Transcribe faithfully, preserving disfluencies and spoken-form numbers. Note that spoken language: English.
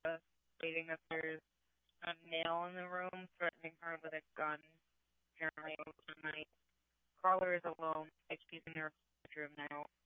uh, stating that there's a male in the room threatening her with a gun. Apparently, overnight. Caller is alone. Like she's in her bedroom now.